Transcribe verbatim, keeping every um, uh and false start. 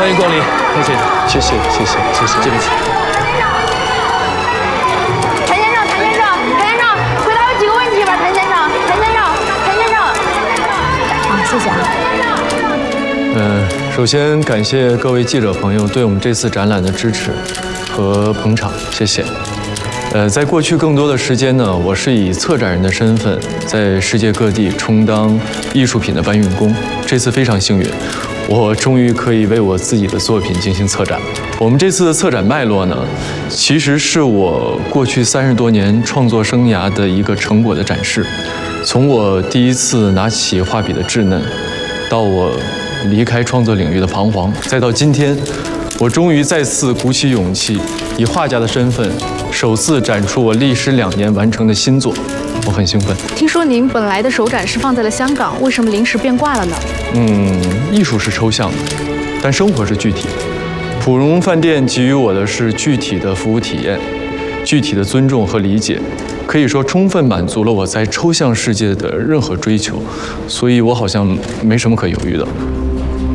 欢迎光临，潘先生。 谢谢，谢谢，谢谢。 这边请。 谭先生，谭先生，谭先生，回答我几个问题吧，谭先生，谭先生，谭先生。 好，谢谢啊。 嗯，首先感谢各位记者朋友对我们这次展览的支持和捧场，谢谢。呃，在过去更多的时间呢，我是以策展人的身份在世界各地充当艺术品的搬运工。这次非常幸运，我终于可以为我自己的作品进行策展。我们这次的策展脉络呢，其实是我过去三十多年创作生涯的一个成果的展示。从我第一次拿起画笔的稚嫩，到我离开创作领域的彷徨，再到今天，我终于再次鼓起勇气，以画家的身份，首次展出我历时两年完成的新作，我很兴奋。 听说您本来的首展是放在了香港，为什么临时变卦了呢？ 嗯，艺术是抽象的，但生活是具体的。普荣饭店给予我的是具体的服务体验，具体的尊重和理解，可以说充分满足了我在抽象世界的任何追求，所以我好像没什么可犹豫的。